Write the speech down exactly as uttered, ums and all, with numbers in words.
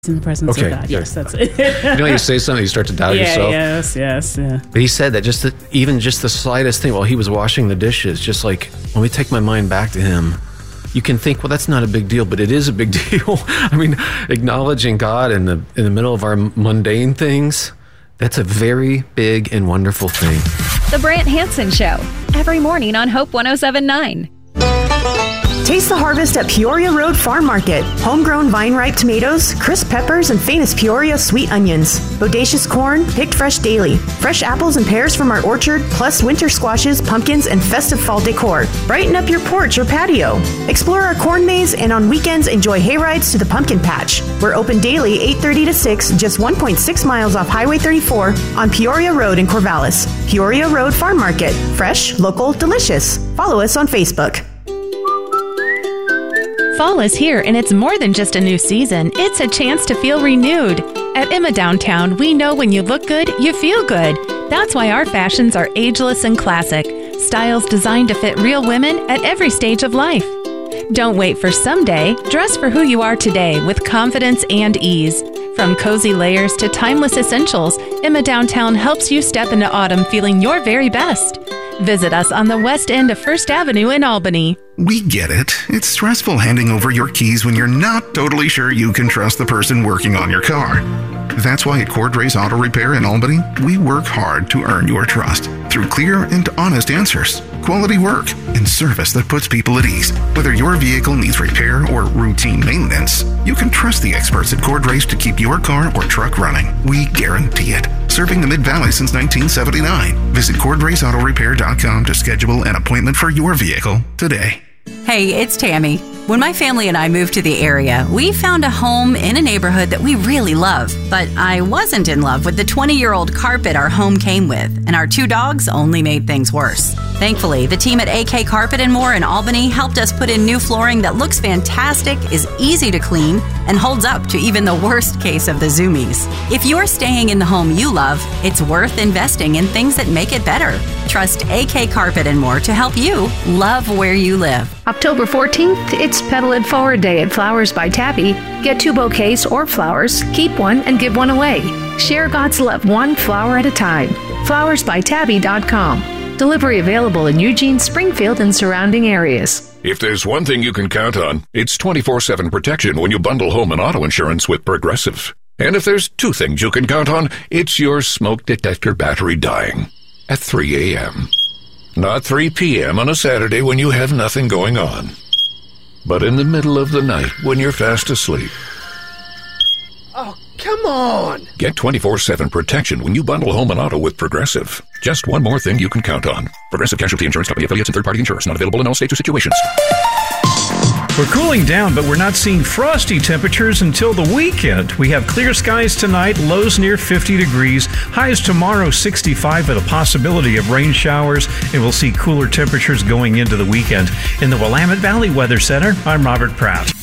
in the presence okay, of God. okay. Yes, that's it. You know, you say something, you start to doubt yeah, yourself. Yes, yes, yeah. But he said that just the, even just the slightest thing while he was washing the dishes, just like, when we take my mind back to him, you can think, well, that's not a big deal, but it is a big deal. I mean, acknowledging God in the in the middle of our mundane things, that's a very big and wonderful thing. The Brant Hansen Show, every morning on Hope one oh seven point nine. Taste the harvest at Peoria Road Farm Market. Homegrown vine-ripe tomatoes, crisp peppers, and famous Peoria sweet onions. Bodacious corn, picked fresh daily. Fresh apples and pears from our orchard, plus winter squashes, pumpkins, and festive fall decor. Brighten up your porch or patio. Explore our corn maze, and on weekends, enjoy hayrides to the pumpkin patch. We're open daily eight thirty to six, just one point six miles off Highway thirty-four on Peoria Road in Corvallis. Peoria Road Farm Market. Fresh, local, delicious. Follow us on Facebook. Fall is here, and it's more than just a new season. It's a chance to feel renewed. At Emma Downtown, we know when you look good, you feel good. That's why our fashions are ageless and classic. Styles designed to fit real women at every stage of life. Don't wait for someday. Dress for who you are today with confidence and ease. From cozy layers to timeless essentials, Emma Downtown helps you step into autumn feeling your very best. Visit us on the west end of First Avenue in Albany. We get it. It's stressful handing over your keys when you're not totally sure you can trust the person working on your car. That's why at Cordrace Auto Repair in Albany, we work hard to earn your trust through clear and honest answers, quality work, and service that puts people at ease. Whether your vehicle needs repair or routine maintenance, you can trust the experts at Cordrace to keep your car or truck running. We guarantee it. Serving the Mid-Valley since nineteen seventy-nine. Visit cord race auto repair dot com to schedule an appointment for your vehicle today. Hey, it's Tammy. When my family and I moved to the area, we found a home in a neighborhood that we really love. But I wasn't in love with the twenty-year-old carpet our home came with, and our two dogs only made things worse. Thankfully, the team at A K Carpet and More in Albany helped us put in new flooring that looks fantastic, is easy to clean, and holds up to even the worst case of the zoomies. If you're staying in the home you love, it's worth investing in things that make it better. Trust A K Carpet and More to help you love where you live. October fourteenth, it's Pedal It Forward Day at Flowers by Tabby. Get two bouquets or flowers, keep one, and give one away. Share God's love one flower at a time. flowers by tabby dot com. Delivery available in Eugene, Springfield, and surrounding areas. If there's one thing you can count on, it's twenty-four seven protection when you bundle home and auto insurance with Progressive. And if there's two things you can count on, it's your smoke detector battery dying at three a.m. Not three p.m. on a Saturday when you have nothing going on, but in the middle of the night when you're fast asleep. Oh, come on! Get twenty-four seven protection when you bundle home and auto with Progressive. Just one more thing you can count on. Progressive Casualty Insurance Company, affiliates, and third-party insurers. Not available in all states or situations. We're cooling down, but we're not seeing frosty temperatures until the weekend. We have clear skies tonight, lows near fifty degrees, highs tomorrow sixty-five with a possibility of rain showers, and we'll see cooler temperatures going into the weekend. In the Willamette Valley Weather Center, I'm Robert Pratt.